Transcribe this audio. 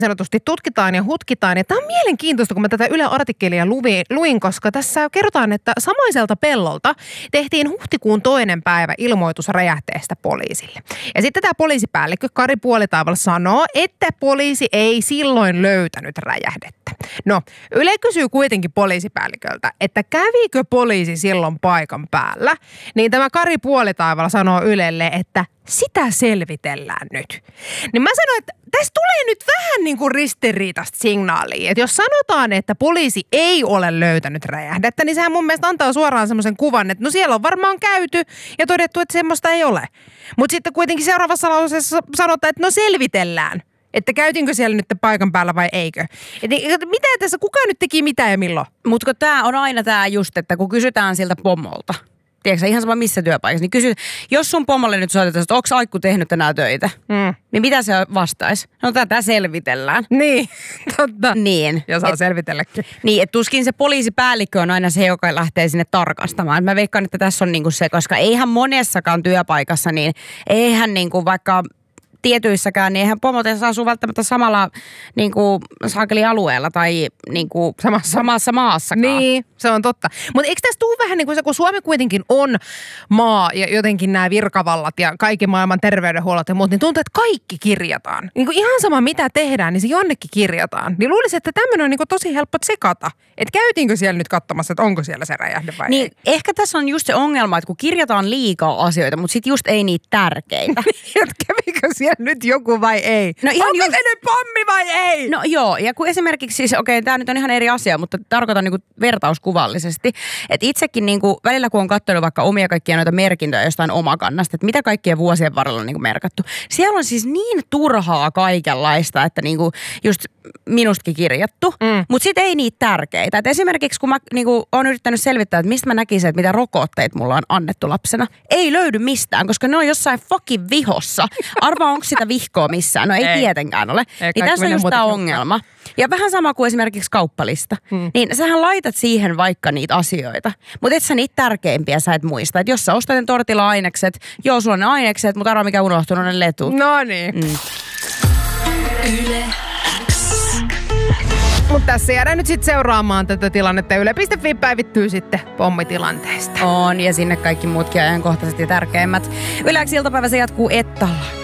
sanotusti tutkitaan ja hutkitaan. Ja tämä on mielenkiintoista, kun mä tätä Yle-artikkelia luin, koska tässä kerrotaan, että samaiselta pellolta tehtiin huhtikuun 2. päivä ilmoitus räjähteestä poliisille. Ja sitten tämä poliisipäällikkö Kari Puolitaival sanoo, että poliisi ei silloin löytänyt räjähdettä. No, Yle kysyy kuitenkin poliisipäälliköltä, että kävikö poliisi silloin paikan päällä, niin tämä Kari Puolitaival sanoo Ylelle, että sitä selvitellään nyt. Niin mä sanoin, että tässä tulee nyt vähän niin kuin ristiriitaista signaalia. Että jos sanotaan, että poliisi ei ole löytänyt räjähdettä, niin sehän mun mielestä antaa suoraan semmoisen kuvan, että no siellä on varmaan käyty ja todettu, että semmoista ei ole. Mutta sitten kuitenkin seuraavassa lauseessa sanotaan, että no selvitellään. Että käytinkö siellä nyt paikan päällä vai eikö? Mitä tässä, kuka nyt teki mitä ja milloin? Mutta tämä on aina tämä just, että kun kysytään siltä pomolta, tiedätkö ihan sama missä työpaikassa, niin kysy, jos sun pomolle nyt soitetaan, että onko Aikku tehnyt tänään töitä, niin mitä se vastaisi? No tätä selvitellään. Niin, totta. Niin. Ja saa selvitelläkin. Niin, että tuskin se poliisipäällikkö on aina se, joka lähtee sinne tarkastamaan. Mä veikkaan, että tässä on niinku se, koska eihän monessakaan työpaikassa, niin eihän niinku vaikka tietyissäkään, niin eihän pomot asuu välttämättä samalla niinku saakelialueella tai niinku samassa maassakaan. Niin, se on totta. Mutta eikö tässä tule vähän niin kuin se, kun Suomi kuitenkin on maa ja jotenkin nämä virkavallat ja kaikki maailman terveydenhuollot ja muut, niin tuntuu, että kaikki kirjataan. Niin kuin ihan sama mitä tehdään, niin se jonnekin kirjataan. Niin luulisin, että tämmöinen on niin kuin tosi helppo tsekata. Että käytiinkö siellä nyt katsomassa, että onko siellä se räjähde vai niin, ei. Ehkä tässä on just se ongelma, että kun kirjataan liikaa asioita, mutta sitten just ei niitä tärkeitä. Että kävikö siellä nyt joku vai ei? No ihan onko se nyt pommi vai ei? No joo, ja kun esimerkiksi siis, tämä nyt on ihan eri asia, mutta tarkoitan niinku vertauskuvallisesti. Että itsekin niinku, välillä kun on katsonut vaikka omia kaikkia noita merkintöjä jostain omakannasta, että mitä kaikkien vuosien varrella on niinku merkattu. Siellä on siis niin turhaa kaikenlaista, että niinku just minustakin kirjattu, mutta sitten ei niitä tärkeitä. Et esimerkiksi kun mä niinku oon yrittänyt selvittää, että mistä mä näkisin, että mitä rokotteet mulla on annettu lapsena, ei löydy mistään, koska ne on jossain fucking vihossa. Arvaa, onko sitä vihkoa missään? No ei tietenkään ole. Niin tässä on just tämä ongelma. Ja vähän sama kuin esimerkiksi kauppalista. Niin sähän laitat siihen vaikka niitä asioita, mutta et sä niitä tärkeimpiä sä et muista. Että jos sä ostat ne tortilla-ainekset, joo sulla on ne ainekset, mutta arvaa mikä unohtunut ne letut. No niin. Yle. Mutta tässä jäädään nyt sitten seuraamaan tätä tilannetta. Yle.fi päivittyy sitten pommitilanteesta. On, ja sinne kaikki muutkin ajankohtaiset ja tärkeimmät. Yleäksi iltapäivä se jatkuu Ettalla.